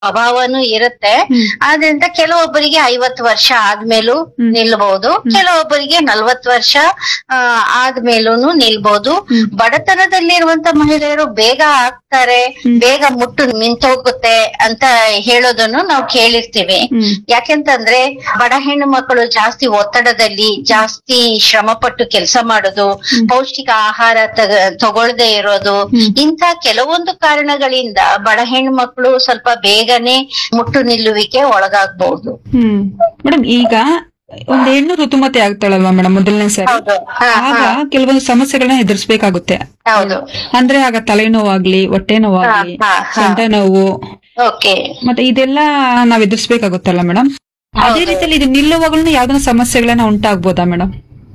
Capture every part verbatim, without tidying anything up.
ಅಭಾವನೂ ಇರುತ್ತೆ. ಹ್ಮ್. ಆದ್ರಿಂದ ಕೆಲವೊಬ್ಬರಿಗೆ ಐವತ್ತು ವರ್ಷ ಆದ್ಮೇಲೂ ಹ್ಮ್. ನಿಲ್ಬಹುದು, ಕೆಲವೊಬ್ಬರಿಗೆ ನಲ್ವತ್ತು ವರ್ಷ ಆ, ಆದ್ಮೇಲೂನು ನಿಲ್ಬಹುದು. ಹ್ಮ್. ಬಡತನದಲ್ಲಿರುವಂತ ಮಹಿಳೆಯರು ಬೇಗ ಆಗ್ತಾರೆ, ಹ್ಮ್. ಬೇಗ ಮುಟ್ಟು ನಿಂತೋಗುತ್ತೆ ಅಂತ ಹೇಳೋದನ್ನು ನಾವು ಕೇಳಿರ್ತೀವಿ. ಹ್ಮ್. ಯಾಕೆಂತಂದ್ರೆ ಬಡ ಹೆಣ್ಣು ಮಕ್ಕಳು ಜಾಸ್ತಿ ಒತ್ತಡದಲ್ಲಿ ಜಾಸ್ತಿ ಶ್ರಮ ಪಟ್ಟು ಕೆಲಸ ಮಾಡೋದು, ಹ್ಮ್. ಪೌಷ್ಟಿಕ ಆಹಾರ ತಗ ತಗೊಳ್ದೇ ಇರೋದು, ಹ್ಮ್. ಇಂಥ ಕೆಲವೊಂದು ಕಾರಣಗಳಿಂದ ಬಡ ಹೆಣ್ಣು ಮಕ್ಕಳು ಸ್ವಲ್ಪ ಬೇಗನೆ ಮುಟ್ಟು ನಿಲ್ಲುವಿಕೆ ಒಳಗಾಗಬಹುದು. ಹ್ಮ್ ಮೇಡಮ್, ಈಗ ಒಂದ್ ಹೆಣ್ಣು ಋತುಮತಿ ಆಗ್ತಾಳಲ್ವಾ ಮೇಡಮ್ ಮೊದಲನೇ ಸರಿ, ಹೌದು. ಹಾ, ಆಗ ಹಾ. ಕೆಲವೊಂದು ಸಮಸ್ಯೆಗಳನ್ನ ಎದುರಿಸಬೇಕಾಗುತ್ತೆ. ಹೌದು. ಅಂದ್ರೆ ಆಗ ತಲೆನೋವಾಗ್ಲಿ, ಹೊಟ್ಟೆ ನೋವಾಗ್ಲಿ, ಹಾ, ಹಾ, ಹಾ. ಸೊಂಟ ನೋವು, ಓಕೆ. ಮತ್ತೆ ಇದೆಲ್ಲ ನಾವ್ ಎದುರಿಸಬೇಕಾಗುತ್ತಲ್ಲ ಮೇಡಮ್. ಅದೇ ಹೌದು. ರೀತಿಯಲ್ಲಿ ಇದು ನಿಲ್ಲುವಾಗಲೂ ಯಾವ್ದನ್ನ ಸಮಸ್ಯೆಗಳನ್ನ ಉಂಟಾಗ್ಬೋದಾ ಮೇಡಮ್?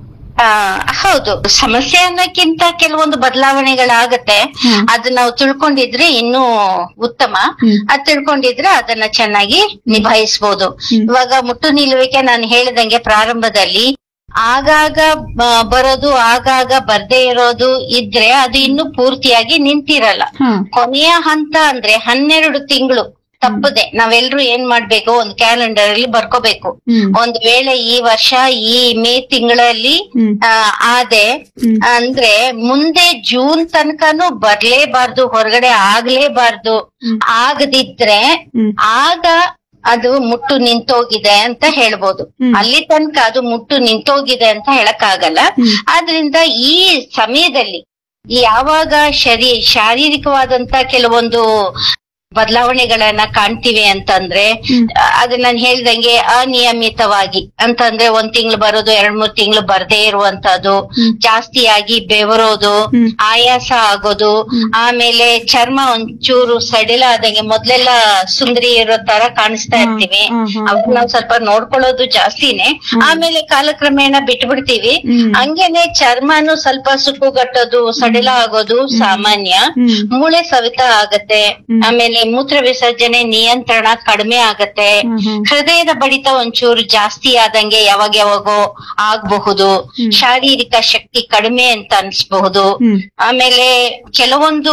ಆ ಹೌದು, ಸಮಸ್ಯೆ ಅನ್ನಕ್ಕಿಂತ ಕೆಲವೊಂದು ಬದಲಾವಣೆಗಳಾಗತ್ತೆ. ಹ್ಮ್. ಅದು ನಾವು ತಿಳ್ಕೊಂಡಿದ್ರೆ ಇನ್ನೂ ಉತ್ತಮ. ಹ್ಮ್. ಅದ್ ತಿಳ್ಕೊಂಡಿದ್ರೆ ಅದನ್ನ ಚೆನ್ನಾಗಿ ನಿಭಾಯಿಸಬಹುದು. ಹ್ಮ್. ಇವಾಗ ಮುಟ್ಟು ನಿಲ್ಲುವಿಕೆ ನಾನು ಹೇಳಿದಂಗೆ ಪ್ರಾರಂಭದಲ್ಲಿ ಆಗಾಗ ಬ- ಬರೋದು, ಆಗಾಗ ಬರ್ದೇ ಇರೋದು ಇದ್ರೆ ಅದು ಇನ್ನೂ ಪೂರ್ತಿಯಾಗಿ ನಿಂತಿರಲ್ಲ. ಹಾ. ಕೊನೆಯ ಹಂತ ಅಂದ್ರೆ ಹನ್ನೆರಡು ತಿಂಗಳು ತಪ್ಪದೆ ನಾವೆಲ್ಲರೂ ಏನ್ ಮಾಡ್ಬೇಕು, ಒಂದು ಕ್ಯಾಲೆಂಡರ್ ಅಲ್ಲಿ ಬರ್ಕೋಬೇಕು. ಹ್ಮ್. ಒಂದ್ ವೇಳೆ ಈ ವರ್ಷ ಈ ಮೇ ತಿಂಗಳಲ್ಲಿ ಹ್ಮ್. ಆ, ಆದೆ ಹ್ಮ್. ಅಂದ್ರೆ ಮುಂದೆ ಜೂನ್ ತನಕನೂ ಬರ್ಲೇಬಾರ್ದು, ಹೊರಗಡೆ ಆಗ್ಲೇಬಾರ್ದು. ಹ್ಮ್. ಆಗದಿದ್ರೆ ಹ್ಮ್. ಆಗ ಅದು ಮುಟ್ಟು ನಿಂತೋಗಿದೆ ಅಂತ ಹೇಳ್ಬೋದು. ಹ್ಮ್. ಅಲ್ಲಿ ತನಕ ಅದು ಮುಟ್ಟು ನಿಂತೋಗಿದೆ ಅಂತ ಹೇಳಕ್ ಆಗಲ್ಲ. ಹ್ಮ್. ಆದ್ರಿಂದ ಈ ಸಮಯದಲ್ಲಿ ಯಾವಾಗ ಶರೀ ಶಾರೀರಿಕವಾದಂತ ಕೆಲವೊಂದು ಬದಲಾವಣೆಗಳನ್ನ ಕಾಣ್ತಿವಿ ಅಂತಂದ್ರೆ, ಹ್ಮ್. ಆ, ಅದು ನಾನು ಹೇಳ್ದಂಗೆ ಅನಿಯಮಿತವಾಗಿ ಅಂತಂದ್ರೆ ಒಂದ್ ತಿಂಗಳು ಬರೋದು, ಎರಡ್ ಮೂರ್ ತಿಂಗಳು ಬರ್ದೇ ಇರುವಂತದ್ದು, ಹ್ಮ್. ಜಾಸ್ತಿಯಾಗಿ ಬೆವರೋದು, ಹ್ಮ್. ಆಯಾಸ ಆಗೋದು, ಹ್ಮ್. ಆಮೇಲೆ ಚರ್ಮ ಒಂಚೂರು ಸಡಿಲ ಆದಂಗೆ ಮೊದ್ಲೆಲ್ಲ ಸುಂದರಿ ಇರೋ ತರ ಕಾಣಿಸ್ತಾ ಹಾ, ಇರ್ತೀವಿ, ಹಾ, ಹಾ, ಅವ್ರು ನಾವ್ ಸ್ವಲ್ಪ ನೋಡ್ಕೊಳ್ಳೋದು ಜಾಸ್ತಿನೇ. ಹ್ಮ್. ಆಮೇಲೆ ಕಾಲಕ್ರಮೇಣ ಬಿಟ್ಬಿಡ್ತೀವಿ. ಹ್ಮ್. ಹಂಗೇನೆ ಚರ್ಮನು ಸ್ವಲ್ಪ ಸುಕ್ಕುಗಟ್ಟೋದು, ಸಡಿಲ ಆಗೋದು ಸಾಮಾನ್ಯ. ಹ್ಮ್. ಮೂಳೆ ಸವಿತ ಆಗತ್ತೆ. ಹ್ಮ್. ಆಮೇಲೆ ಮೂತ್ರ ವಿಸರ್ಜನೆ ನಿಯಂತ್ರಣ ಕಡಿಮೆ ಆಗತ್ತೆ. ಹ್ಮ್. ಹ್ಮ್. ಹೃದಯದ ಬಡಿತ ಒಂಚೂರು ಜಾಸ್ತಿ ಆದಂಗೆ ಯಾವಾಗ ಯಾವಾಗೋ ಆಗ್ಬಹುದು. ಹ್ಮ್. ಶಾರೀರಿಕ ಶಕ್ತಿ ಕಡಿಮೆ ಅಂತ ಅನ್ಸ್ಬಹುದು. ಹ್ಮ್. ಆಮೇಲೆ ಕೆಲವೊಂದು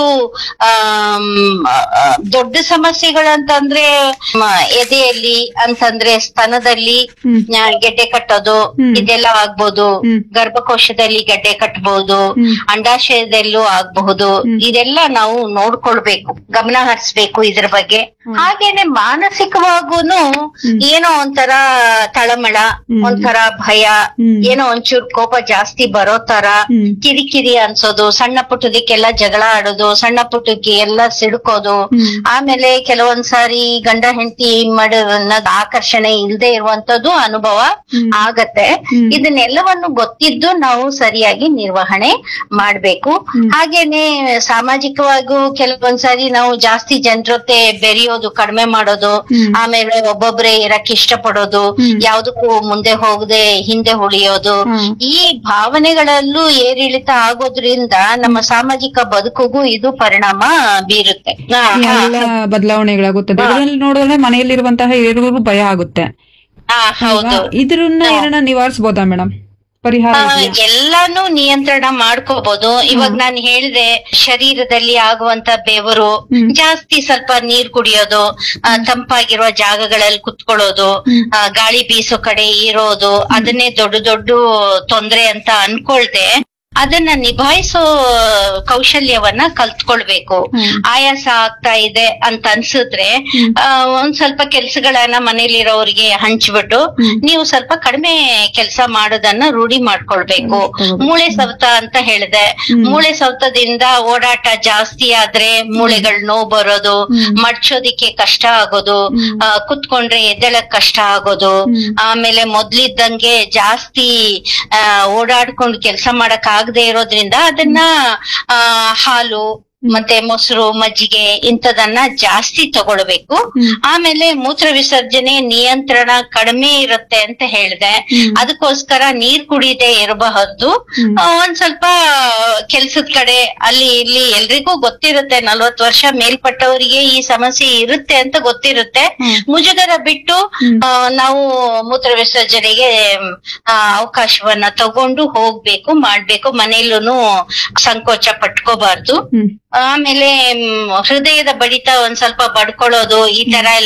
ಆಮ್, ಆ, ದೊಡ್ಡ ಸಮಸ್ಯೆಗಳಂತಂದ್ರೆ ಮ, ಎದೆಯಲ್ಲಿ ಅಂತಂದ್ರೆ ಸ್ತನದಲ್ಲಿ ಹ್ಮ್. ಆ, ಗೆಡ್ಡೆ ಕಟ್ಟೋದು, ಹ್ಮ್. ಇದೆಲ್ಲ ಆಗ್ಬೋದು. ಹ್ಮ್. ಗರ್ಭಕೋಶದಲ್ಲಿ ಗೆಡ್ಡೆ ಕಟ್ಟಬಹುದು, ಹ್ಮ್. ಅಂಡಾಶಯದಲ್ಲೂ ಆಗಬಹುದು. ಹ್ಮ್. ಇದೆಲ್ಲ ನಾವು ನೋಡ್ಕೊಳ್ಬೇಕು, ಗಮನ ಹರಿಸ್ಬೇಕು ಇದ್ರ ಬಗ್ಗೆ. ಹ್ಮ್. ಹಾಗೇನೆ ಮಾನಸಿಕವಾಗೂನು ಹ್ಮ್. ಏನೋ ಒಂಥರ ತಳಮಳ, ಹ್ಮ್. ಒಂಥರ ಭಯ, ಹ್ಮ್. ಏನೋ ಒಂಚೂರು ಕೋಪ ಜಾಸ್ತಿ ಬರೋ ತರ, ಹ್ಮ್. ಕಿರಿಕಿರಿ ಅನ್ಸೋದು, ಸಣ್ಣ ಪುಟ್ಟದಕ್ಕೆಲ್ಲ ಜಗಳ ಆಡೋದು, ಸಣ್ಣ ಪುಟ್ಟಕ್ಕೆ ಎಲ್ಲ ಸಿಡ್ಕೋದು. ಹ್ಮ್. ಆಮೇಲೆ ಕೆಲವೊಂದ್ ಸಾರಿ ಗಂಡ ಹೆಂಡತಿ ಮಡ ಅನ್ನೋದ್ ಆಕರ್ಷಣೆ ಇಲ್ದೇ ಇರುವಂತದ್ದು ಅನುಭವ ಹ್ಮ್. ಆಗತ್ತೆ. ಹ್ಮ್. ಇದನ್ನೆಲ್ಲವನ್ನು ಗೊತ್ತಿದ್ದು ನಾವು ಸರಿಯಾಗಿ ನಿರ್ವಹಣೆ ಮಾಡ್ಬೇಕು. ಹ್ಮ್. ಹಾಗೇನೆ ಸಾಮಾಜಿಕವಾಗೂ ಕೆಲವೊಂದ್ಸಾರಿ ನಾವು ಜಾಸ್ತಿ ಜನರ ಜೊತೆ ಬೆರೆಯೋದು ಕಡಿಮೆ ಮಾಡೋದು. ಹ್ಮ್. ಆಮೇಲೆ ಒಬ್ಬೊಬ್ರೆ ಇರಕ್ ಇಷ್ಟಪಡೋದು, ಹ್ಮ್. ಯಾವ್ದಕ್ಕೂ ಮುಂದೆ ಹೋಗದೆ ಹಿಂದೆ ಉಳಿಯೋದು. ಹ್ಮ್. ಈ ಭಾವನೆಗಳಲ್ಲೂ ಏರಿಳಿತ ಆಗೋದ್ರಿಂದ ನಮ್ಮ ಸಾಮಾಜಿಕ ಬದುಕಿಗೂ ಇದು ಪರಿಣಾಮ ಬೀರುತ್ತೆ. ಹಾ, ಹಾ, ಎಲ್ಲ ಬದಲಾವಣೆಗಳಾಗುತ್ತದೆ. ಹಾ. ಇದರಲ್ಲಿ ನೋಡಿದ್ರೆ ಮನೆಯಲ್ಲಿರುವಂತಹ ಹಿರಿಯರಿಗೂ ಭಯ ಆಗುತ್ತೆ. ಹಾ, ಹೌದು. ಇದ್ರನ್ನ ಏನನ್ನ ನಿವಾರಿಸಬಹುದಾ ಮೇಡಮ್? ಪರಿಹಾರ ಆ, ಇದೆಯಾ? ಎಲ್ಲಾನು ನಿಯಂತ್ರಣ ಮಾಡ್ಕೋಬಹುದು. ಇವಾಗ ಹ್ಮ್. ನಾನು ಹೇಳಿದೆ, ಶರೀರದಲ್ಲಿ ಆಗುವಂತ ಬೆವರು, ಹ್ಮ್. ಜಾಸ್ತಿ ಸ್ವಲ್ಪ ನೀರ್ ಕುಡಿಯೋದು, ಆ, ತಂಪಾಗಿರುವ ಜಾಗಗಳಲ್ಲಿ ಕುತ್ಕೊಳ್ಳೋದು, ಹ್ಮ್. ಆ, ಗಾಳಿ ಬೀಸೋ ಕಡೆ ಇರೋದು, ಅದನ್ನೇ ದೊಡ್ಡ ದೊಡ್ಡ ತೊಂದ್ರೆ ಅಂತ ಅನ್ಕೊಳ್ದೆ ಅದನ್ನ ನಿಭಾಯಿಸೋ ಕೌಶಲ್ಯವನ್ನ ಕಲ್ತ್ಕೊಳ್ಬೇಕು. ಹ್ಮ್. ಆಯಾಸ ಆಗ್ತಾ ಇದೆ ಅಂತ ಅನ್ಸಿದ್ರೆ ಹ್ಮ್. ಆ, ಒಂದ್ ಸ್ವಲ್ಪ ಕೆಲ್ಸಗಳನ್ನ ಮನೇಲಿರೋರಿಗೆ ಹಂಚ್ಬಿಟ್ಟು ಹ್ಮ್. ನೀವು ಸ್ವಲ್ಪ ಕಡಿಮೆ ಕೆಲಸ ಮಾಡೋದನ್ನ ರೂಢಿ ಮಾಡ್ಕೊಳ್ಬೇಕು. ಹ್ಮ್. ಮೂಳೆ ಸವತ ಅಂತ ಹೇಳಿದೆ, ಹ್ಮ್. ಮೂಳೆ ಸವತದಿಂದ ಓಡಾಟ ಜಾಸ್ತಿ ಆದ್ರೆ ಮೂಳೆಗಳು ನೋವು ಬರೋದು, ಹ್ಮ್. ಮಡ್ಚೋದಿಕ್ಕೆ ಕಷ್ಟ ಆಗೋದು, ಹ್ಮ್. ಆ, ಕುತ್ಕೊಂಡ್ರೆ ಎದ್ದೇಳಕ್ ಕಷ್ಟ ಆಗೋದು. ಹ್ಮ್. ಆಮೇಲೆ ಮೊದ್ಲಿದ್ದಂಗೆ ಜಾಸ್ತಿ ಆ, ಓಡಾಡ್ಕೊಂಡು ಕೆಲಸ ಮಾಡಕ್ ಆಗದೆ ಇರೋದ್ರಿಂದ ಅದನ್ನ ಆ ಹಾಲು ಮತ್ತೆ ಮೊಸರು, ಮಜ್ಜಿಗೆ ಇಂಥದನ್ನ ಜಾಸ್ತಿ ತಗೊಳ್ಬೇಕು. ಹ್ಮ್. ಆಮೇಲೆ ಮೂತ್ರ ವಿಸರ್ಜನೆ ನಿಯಂತ್ರಣ ಕಡಿಮೆ ಇರುತ್ತೆ ಅಂತ ಹೇಳಿದೆ. ಹ್ಮ್. ಅದಕ್ಕೋಸ್ಕರ ನೀರ್ ಕುಡಿದೇ ಇರಬಹುದು. ಹ್ಮ್. ಆ, ಒಂದ್ ಸ್ವಲ್ಪ ಕೆಲ್ಸದ ಕಡೆ ಅಲ್ಲಿ ಇಲ್ಲಿ ಎಲ್ರಿಗೂ ಗೊತ್ತಿರುತ್ತೆ, ನಲ್ವತ್ತು ವರ್ಷ ಮೇಲ್ಪಟ್ಟವರಿಗೆ ಈ ಸಮಸ್ಯೆ ಇರುತ್ತೆ ಅಂತ ಗೊತ್ತಿರುತ್ತೆ. ಹ್ಮ್. ಮುಜುಗರ ಬಿಟ್ಟು ಹ್ಮ್. ಆ, ನಾವು ಮೂತ್ರ ವಿಸರ್ಜನೆಗೆ ಆ, ಅವಕಾಶವನ್ನ ತಗೊಂಡು ಹೋಗ್ಬೇಕು, ಮಾಡ್ಬೇಕು. ಮನೇಲೂನು ಸಂಕೋಚ ಪಟ್ಕೋಬಾರ್ದು. ಹ್ಮ್. ಆಮೇಲೆ ಮ್, ಹೃದಯದ ಬಡಿತ ಒಂದ್ ಸ್ವಲ್ಪ ಬಡ್ಕೊಳ್ಳೋದು, ಈ ತರ ಎಲ್ಲ